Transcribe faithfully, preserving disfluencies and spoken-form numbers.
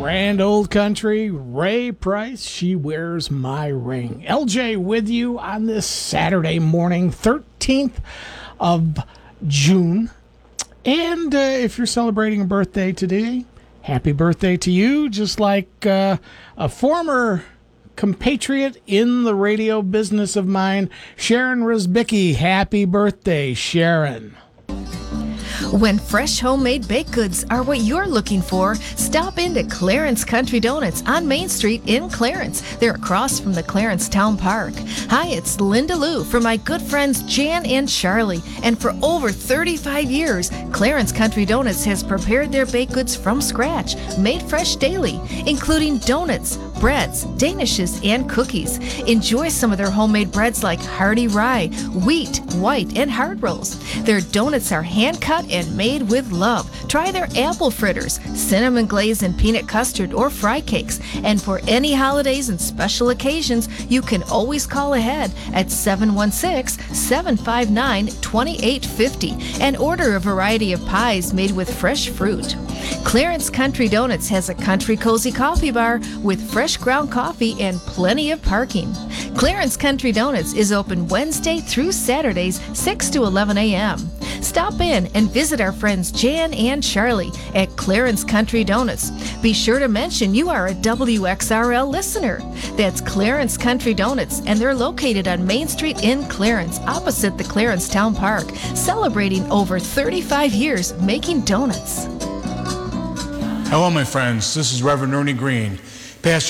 Grand Old Country, Ray Price, She Wears My Ring. L J with you on this Saturday morning, thirteenth of June. And uh, if you're celebrating a birthday today, happy birthday to you. Just like uh, a former compatriot in the radio business of mine, Sharon Rozbicki. Happy birthday, Sharon. When fresh homemade baked goods are what you're looking for, stop into Clarence Country Donuts on Main Street in Clarence. They're across from the Clarence Town Park. Hi, it's Linda Lou for my good friends Jan and Charlie. And for over thirty-five years, Clarence Country Donuts has prepared their baked goods from scratch, made fresh daily, including donuts, breads, danishes, and cookies. Enjoy some of their homemade breads like hearty rye, wheat, white, and hard rolls. Their donuts are hand-cut and made with love. Try their apple fritters, cinnamon glaze and peanut custard, or fry cakes. And for any holidays and special occasions, you can always call ahead at seven one six, seven five nine, two eight five zero and order a variety of pies made with fresh fruit. Clarence Country Donuts has a country cozy coffee bar with fresh ground coffee and plenty of parking. Clarence Country Donuts is open Wednesday through Saturdays, six to eleven a.m. Stop in and visit our friends Jan and Charlie at Clarence Country Donuts. Be sure to mention you are a W X R L listener. That's Clarence Country Donuts, and they're located on Main Street in Clarence, opposite the Clarence Town Park, celebrating over thirty-five years making donuts. Hello, my friends. This is Reverend Ernie Green.